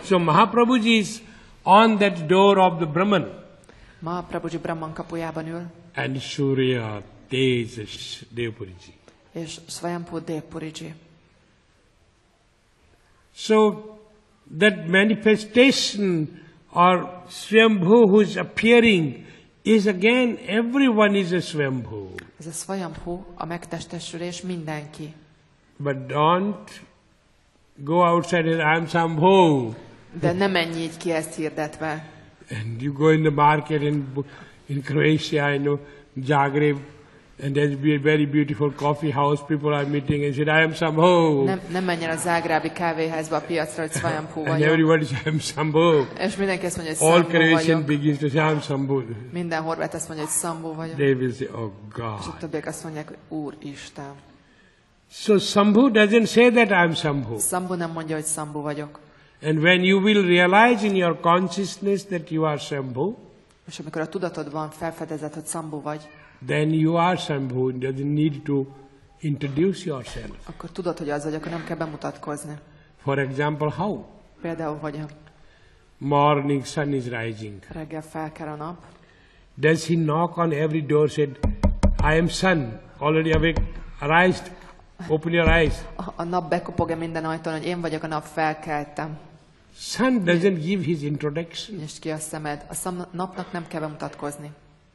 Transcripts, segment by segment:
So Mahaprabhuji is on that door of the Brahman. Mahaprabhuji Brahman kapujában ül. And Surya Tej Devpuriji. És Swayambhu Devpuriji. So that manifestation or Swayambhu who is appearing is again, everyone is a Swayambhu. Ez a Swayambhu, a megtestesülés mindenki. But don't go outside and I am Shambhu. De nem menj így ki ezt hirdetve. And you go in the market in Croatia, I know, Zagreb, and there's a very beautiful coffee house, people are meeting and said, I am Shambhu. Nem menj el a zágrábi kávéházba a piacra, hogy Swayambhu And vagyok. everybody says, I am Shambhu. És mindenki azt mondja, hogy All Shambhu Croatian vagyok. begins to say, I am Shambhu. Minden horvát azt mondja, hogy Shambhu vagyok. They will say, oh És a God. többiek azt mondják, hogy Úristen. So Shambhu doesn't say that I am Shambhu. Shambhu nem mondja, hogy Shambhu vagyok. And when you will realize in your consciousness that you are Shambhu, És amikor a tudatodban felfedezed, hogy Shambhu vagy, then you are Shambhu. It doesn't need to introduce yourself. akkor tudod, hogy az vagy, akkor nem kell bemutatkozni. For example, how? Például, hogy a Morning sun is rising. reggel felkel a nap, Does he knock on every door, said, I am sun, already awake, arise, open your eyes. a nap bekopog-e minden ajtón, hogy én vagyok a nap, felkeltem. Sun doesn't give his introduction. Nyisd ki a szemed. A napnak nem kell bemutatkozni.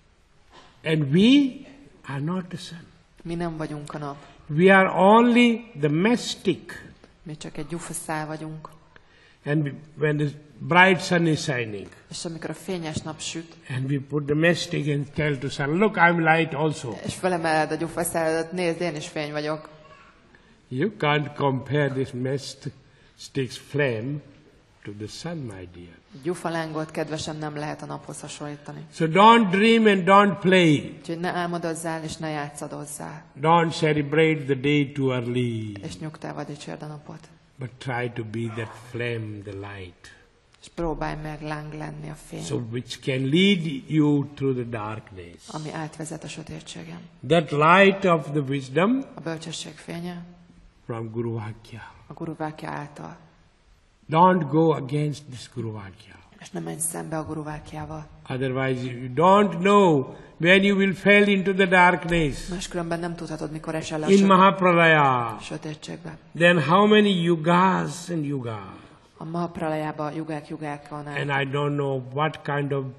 And we are not the sun. Mi nem vagyunk a nap. We are only the mastic. Mi csak egy gyufaszál vagyunk. And when the bright sun is shining, És amikor a fényes nap süt, and we put the mastic and tell to sun, look, I'm light also. és felemeled a gyufaszáladat, nézd, én is fény vagyok. You can't compare this mastic's flame to the sun, my dear. Gyufalángot, kedvesem, nem lehet a naphoz hasonlítani. So don't dream and don't play. Úgyhogy ne álmodozzál, és ne játszadozzál. Don't celebrate the day too early. És nyugtával dicsérd a napot. But try to be that flame, the light. És próbálj meg láng lenni a fény, So which can lead you through the darkness. ami átvezet a sötétségen. That light of the wisdom A bölcsesség fénye from Guru Vakya. a Guru Vakya által. Don't go against this Guru Vakya. És ne menj szembe a Guru Vakyával. Otherwise you don't know when you will fall into the darkness. Máskülönben nem tudhatod, mikor esel le In a Mahapralaya. sötétségbe. Then how many yugas and yugas? A Mahapralajában jugákon át. And I don't know what kind of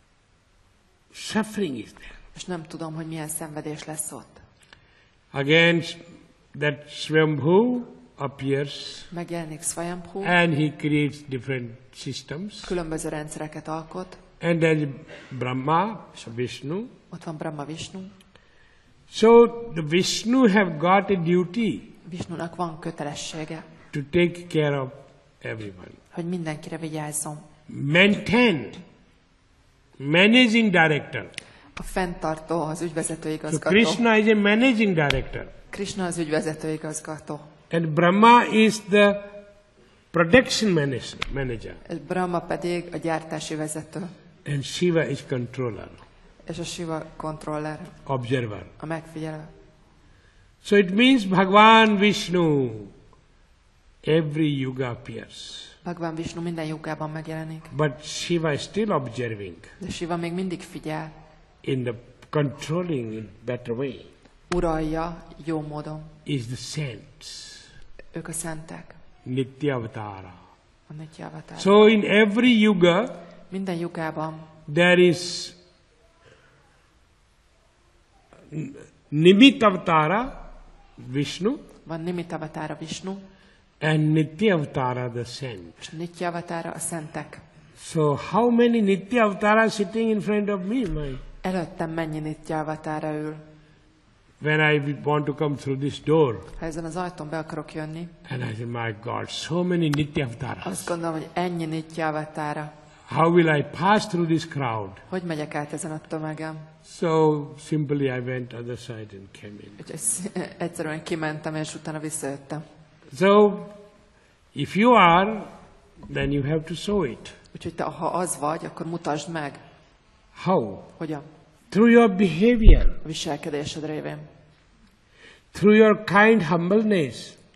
suffering is there. És nem tudom, hogy milyen szenvedés lesz ott. Again, that Swayambhu appears Megjelenik Swayambhu, and he creates different systems. különböző rendszereket alkot. And there's Brahma, Vishnu. Ott van Brahma, Vishnu. So the Vishnu have got a duty Vishnunak van kötelessége, to take care of everyone. hogy mindenkire vigyázzon. Maintain, managing director. A fenntartó, az ügyvezető So igazgató. Krishna is a managing director. Krishna az ügyvezető igazgató. And Brahma is the production manager. És Brahma pedig a gyártási vezető. And Shiva is controller, És a Shiva kontroller, observer. a megfigyelő. So it means Bhagavan Vishnu, every yuga appears. Bhagavan Vishnu minden jugában megjelenik. But Shiva is still observing De Shiva még mindig figyel, in the controlling in better way. uralja jó módon. Is the saints, Ők a szentek, Nitya Avatara. a Nitya Avatar. So in every yuga Minden jugában there is Nimitta Avatara, Vishnu, van Nimitta Avatára, Vishnu, and Nitya Avatara, the saint. és Nitya Avatára, a szentek. So how many Nitya Avatara sitting in front of me? Előttem mennyi Nitya Avatára ül. When I want to come through this door, Ha ezen az ajtón be akarok jönni, and I say, my God, so many Nitya azt Avataras. gondolom, hogy ennyi Nitya Avatára. How will I pass through this crowd? Hogy megyek át ezen a tömegen? So simply I went other side and came in. Úgyhogy egyszerűen kimentem, és utána visszajöttem. So if you are, then you have to show it. Úgyhogy te, ha az vagy, akkor mutasd meg. How? Hogyan? Through your behavior, A viselkedésed révén. through your kind humbleness,